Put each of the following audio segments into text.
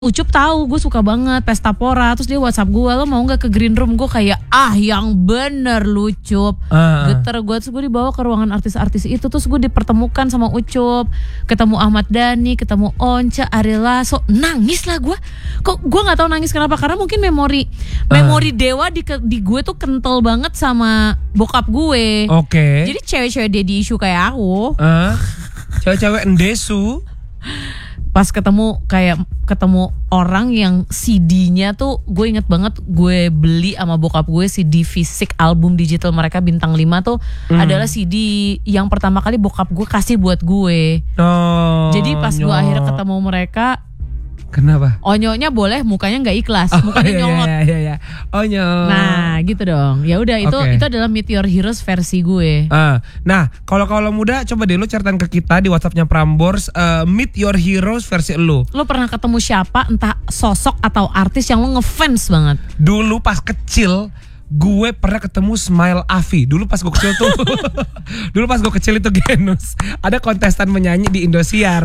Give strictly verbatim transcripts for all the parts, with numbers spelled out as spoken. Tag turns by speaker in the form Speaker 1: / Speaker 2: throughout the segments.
Speaker 1: Ucup tahu gue suka banget pesta pora, terus dia WhatsApp gue, lo mau nggak ke green room? Gue kayak ah yang bener lu Cup, uh. geter gue, terus gue dibawa ke ruangan artis-artis itu, terus gue dipertemukan sama Ucup, ketemu Ahmad Dhani, ketemu Once, Ari Lasso, nangis lah gue. Kok gue nggak tahu nangis kenapa? Karena mungkin memori uh. memori Dewa di, di gue tuh kental banget sama bokap gue.
Speaker 2: Oke. Okay.
Speaker 1: Jadi cewek-cewek daddy issue kayak aku,
Speaker 2: uh. cewek-cewek endesu.
Speaker 1: Pas ketemu kayak ketemu orang yang C D-nya tuh gue inget banget gue beli sama bokap gue C D fisik album digital mereka Bintang lima tuh mm. adalah C D yang pertama kali bokap gue kasih buat gue.
Speaker 2: Oh,
Speaker 1: jadi pas gue akhirnya ketemu mereka,
Speaker 2: kenapa?
Speaker 1: Onyonya boleh, mukanya nggak ikhlas,
Speaker 2: oh,
Speaker 1: mukanya
Speaker 2: iya,
Speaker 1: nyolot.
Speaker 2: Iya, iya, iya. Onyo.
Speaker 1: Nah, gitu dong. Ya udah itu okay. Itu adalah Meet Your Heroes versi gue.
Speaker 2: Uh, nah, kalau kalau muda coba deh lu ceritain ke kita di WhatsAppnya Prambors uh, Meet Your Heroes versi lu.
Speaker 1: Lu pernah ketemu siapa, entah sosok atau artis yang lu ngefans banget?
Speaker 2: Dulu pas kecil gue pernah ketemu Smile Afi. Dulu pas gue kecil tuh dulu pas gue kecil itu Genus, ada kontestan menyanyi di Indosiar.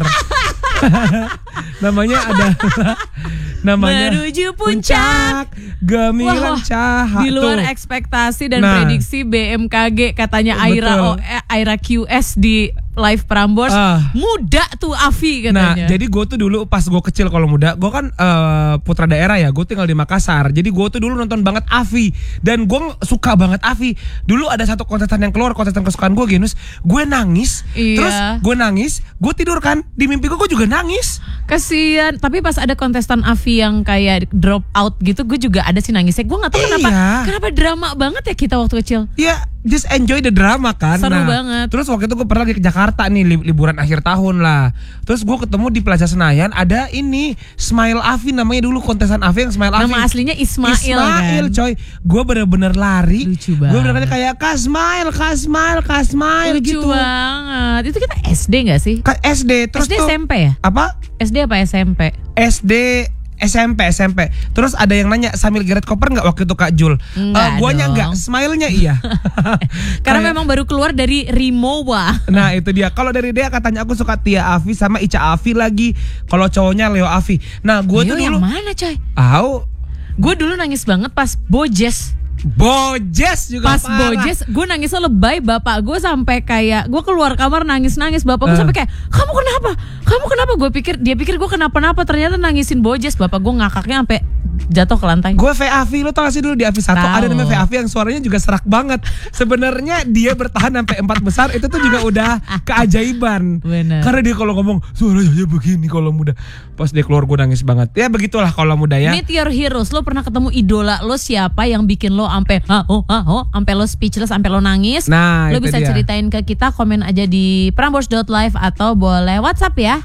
Speaker 2: namanya ada namanya
Speaker 1: Menuju Puncak,
Speaker 2: Gemilang Cahaya.
Speaker 1: Di luar tuh ekspektasi dan
Speaker 2: nah,
Speaker 1: prediksi B M K G katanya Aira o, Aira Q S di live Prambors, uh, muda tuh Afi katanya.
Speaker 2: Nah, jadi gue tuh dulu pas gue kecil kalau muda, gue kan uh, putra daerah ya, gue tinggal di Makassar. Jadi gue tuh dulu nonton banget Afi dan gue suka banget Afi. Dulu ada satu kontestan yang keluar, kontestan kesukaan gue Genus, gue nangis,
Speaker 1: iya.
Speaker 2: Terus gue nangis, gue tidur kan, di mimpi gue gue juga nangis.
Speaker 1: Kasian, tapi pas ada kontestan Afi yang kayak drop out gitu, gue juga ada sih nangisnya. Gue nggak tahu
Speaker 2: iya.
Speaker 1: kenapa, kenapa drama banget ya kita waktu kecil.
Speaker 2: Iya, just enjoy the drama kan.
Speaker 1: Seru
Speaker 2: nah,
Speaker 1: banget.
Speaker 2: Terus waktu itu gue pernah lagi ke Jakarta nih, li liburan akhir tahun lah. Terus gue ketemu di Plaza Senayan ada ini Smile Afi, namanya dulu kontestan Afi yang Smile Afi.
Speaker 1: Nama aslinya Ismail,
Speaker 2: Ismail
Speaker 1: kan?
Speaker 2: Coy. Gue bener-bener lari.
Speaker 1: Lucu
Speaker 2: banget. Gue bener-bener kayak Kak Smile, Kak Smile, Kak Smile
Speaker 1: Lucu
Speaker 2: gitu.
Speaker 1: banget. Itu kita S D gak sih?
Speaker 2: Ka S D. Terus
Speaker 1: S D
Speaker 2: tuh,
Speaker 1: S M P ya?
Speaker 2: Apa?
Speaker 1: S D apa S M P?
Speaker 2: S D S M P, S M P. Terus ada yang nanya sambil Gareth Koper nggak waktu itu Kak Jul? Uh, guanya nggak, smile-nya iya.
Speaker 1: Karena kayak, memang baru keluar dari Rimowa.
Speaker 2: Nah itu dia. Kalau dari dia katanya aku suka Tia Afi sama Ica Afi lagi. Kalau cowoknya Leo Afi. Nah gue tuh dulu
Speaker 1: yang mana coy?
Speaker 2: Tahu?
Speaker 1: Gue dulu nangis banget pas Bojes.
Speaker 2: Bojes juga
Speaker 1: pas
Speaker 2: parah.
Speaker 1: Bojes gue nangisnya lebay. Bapak gue sampai kayak gue keluar kamar nangis-nangis. Bapak gue uh. sampai kayak kamu kenapa? Kamu kenapa? Gue pikir dia pikir gue kenapa-napa, ternyata nangisin Bojes. Bapak gue ngakaknya sampai jatuh ke lantai.
Speaker 2: Gue V Afi, lo tau gak sih dulu di Afi satu ada namanya V Afi yang suaranya juga serak banget. Sebenarnya dia bertahan sampai empat besar itu tuh juga udah keajaiban.
Speaker 1: Bener.
Speaker 2: Karena dia kalau ngomong suaranya begini kalau muda. Pas dia keluar gue nangis banget. Ya begitulah kalau muda ya.
Speaker 1: Meet Your Heroes, lo pernah ketemu idola lo siapa yang bikin lo sampai oh oh oh sampai lo speechless, sampai lo nangis?
Speaker 2: Nah,
Speaker 1: lo bisa dia. Ceritain ke kita, komen aja di prambors dot live atau boleh WhatsApp ya.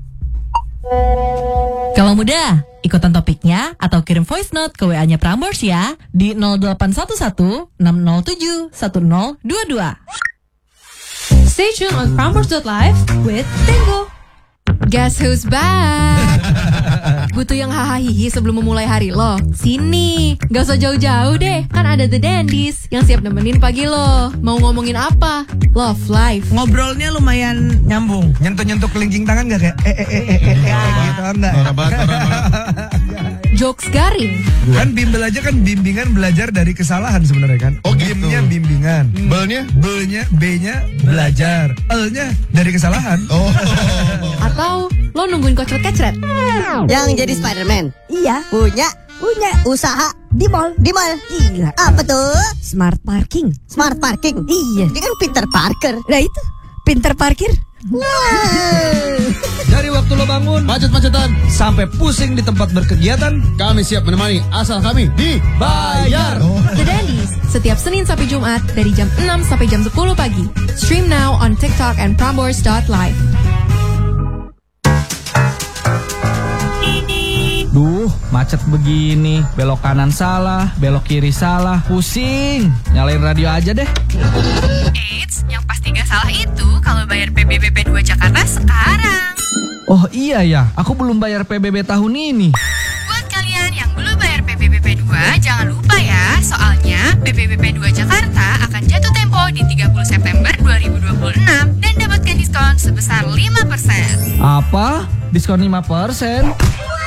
Speaker 3: Kalau muda, ikutan topiknya atau kirim voice note ke W A-nya Prambors ya di nol delapan satu satu enam nol tujuh satu nol dua dua.
Speaker 4: Stay tuned on prambors dot live with Tenggo. Guess who's back? Butuh yang hahaha sebelum memulai hari lo? Sini, gak usah jauh-jauh deh. Kan ada The Dandies yang siap nemenin pagi lo. Mau ngomongin apa? Love life.
Speaker 5: Ngobrolnya lumayan nyambung. Nyentuh-nyentuh kelingking tangan gak kayak eh eh eh eh eh, eh gitu enggak?
Speaker 4: Jokes garing.
Speaker 5: Kan bimbel aja kan bimbingan belajar dari kesalahan sebenarnya kan.
Speaker 6: Oh gitu.
Speaker 5: Bimnya bimbingan.
Speaker 6: Hmm. Belnya?
Speaker 5: Belnya, B-nya belajar. L-nya dari kesalahan.
Speaker 6: Oh.
Speaker 4: Atau lo nungguin kocret-kecret?
Speaker 7: Yang jadi Spider-Man?
Speaker 3: Iya.
Speaker 7: Punya
Speaker 3: Punya
Speaker 7: usaha
Speaker 3: di mall.
Speaker 7: di mall.
Speaker 3: Gila.
Speaker 7: Apa tuh?
Speaker 3: Smart parking.
Speaker 7: Smart parking.
Speaker 3: Iya.
Speaker 7: Dia kan Peter Parker.
Speaker 3: Nah itu, pinter parkir.
Speaker 5: Dari waktu lo bangun
Speaker 6: Macet-macetan
Speaker 5: sampai pusing di tempat berkegiatan,
Speaker 6: kami siap menemani asal kami dibayar.
Speaker 5: oh.
Speaker 4: The Dandies, setiap Senin sampai Jumat dari jam enam sampai jam sepuluh pagi. Stream now on TikTok and prambors dot live.
Speaker 8: Duh, macet begini, belok kanan salah, belok kiri salah, pusing. Nyalain radio aja deh.
Speaker 9: Eits, yang pasti gak salah itu kalau bayar P B B P dua Jakarta sekarang.
Speaker 8: Oh iya ya, aku belum bayar P B B tahun ini.
Speaker 9: Buat kalian yang belum bayar P B B P dua, jangan lupa ya, soalnya P B B P dua Jakarta akan jatuh tempo di tiga puluh September dua ribu dua puluh enam dan dapatkan diskon sebesar lima persen.
Speaker 8: Apa? Diskon lima persen?